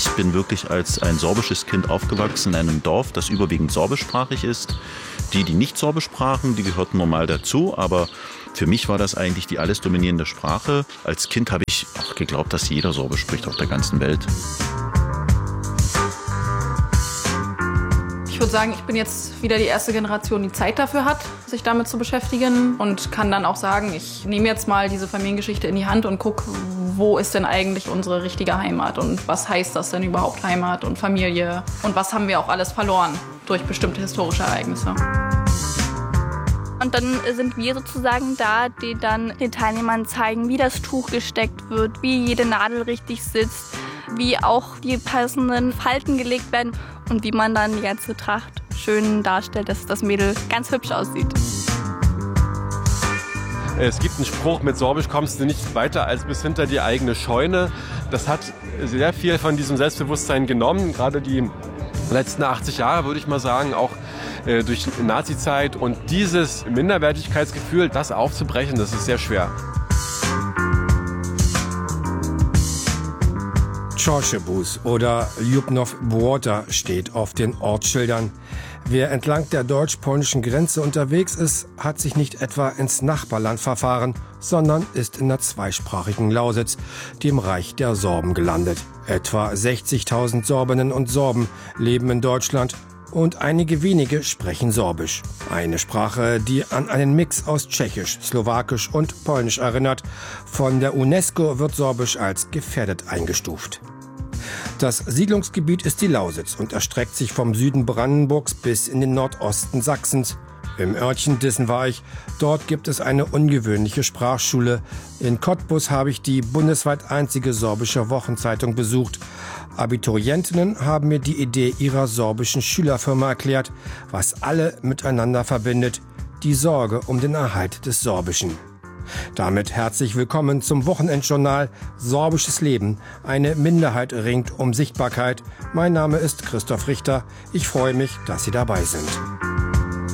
Ich bin wirklich als ein sorbisches Kind aufgewachsen in einem Dorf, das überwiegend sorbischsprachig ist. Die nicht Sorbisch sprachen, die gehörten normal dazu, aber für mich war das eigentlich die alles dominierende Sprache. Als Kind habe ich auch geglaubt, dass jeder Sorbisch spricht auf der ganzen Welt. Ich würde sagen, ich bin jetzt wieder die erste Generation, die Zeit dafür hat, sich damit zu beschäftigen und kann dann auch sagen, ich nehme jetzt mal diese Familiengeschichte in die Hand und gucke, wo ist denn eigentlich unsere richtige Heimat und was heißt das denn überhaupt Heimat und Familie und was haben wir auch alles verloren durch bestimmte historische Ereignisse. Und dann sind wir sozusagen da, die dann den Teilnehmern zeigen, wie das Tuch gesteckt wird, wie jede Nadel richtig sitzt, wie auch die passenden Falten gelegt werden und wie man dann die ganze Tracht schön darstellt, dass das Mädel ganz hübsch aussieht. Es gibt einen Spruch, mit Sorbisch kommst du nicht weiter als bis hinter die eigene Scheune. Das hat sehr viel von diesem Selbstbewusstsein genommen, gerade die letzten 80 Jahre, würde ich mal sagen, auch durch die Nazizeit. Und dieses Minderwertigkeitsgefühl, das aufzubrechen, das ist sehr schwer. Chorzebuz oder Ljubnow Błota steht auf den Ortsschildern. Wer entlang der deutsch-polnischen Grenze unterwegs ist, hat sich nicht etwa ins Nachbarland verfahren, sondern ist in der zweisprachigen Lausitz, dem Reich der Sorben, gelandet. Etwa 60.000 Sorbinnen und Sorben leben in Deutschland und einige wenige sprechen Sorbisch. Eine Sprache, die an einen Mix aus Tschechisch, Slowakisch und Polnisch erinnert. Von der UNESCO wird Sorbisch als gefährdet eingestuft. Das Siedlungsgebiet ist die Lausitz und erstreckt sich vom Süden Brandenburgs bis in den Nordosten Sachsens. Im Örtchen Dissen war ich. Dort gibt es eine ungewöhnliche Sprachschule. In Cottbus habe ich die bundesweit einzige sorbische Wochenzeitung besucht. Abiturientinnen haben mir die Idee ihrer sorbischen Schülerfirma erklärt, was alle miteinander verbindet: die Sorge um den Erhalt des Sorbischen. Damit herzlich willkommen zum Wochenendjournal Sorbisches Leben. Eine Minderheit ringt um Sichtbarkeit. Mein Name ist Christoph Richter. Ich freue mich, dass Sie dabei sind.